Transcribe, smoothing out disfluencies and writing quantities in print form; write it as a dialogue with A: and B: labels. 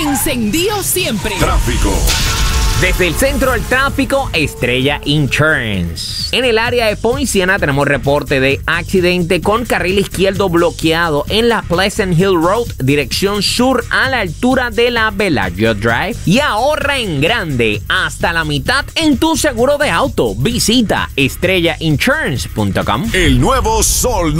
A: Encendido siempre.
B: Tráfico.
C: Desde el centro del tráfico, Estrella Insurance. En el área de Poinciana tenemos reporte de accidente con carril izquierdo bloqueado en la Pleasant Hill Road, dirección sur a la altura de la Bellagio Drive. Y ahorra en grande, hasta la mitad en tu seguro de auto. Visita estrellainsurance.com.
B: El nuevo Sol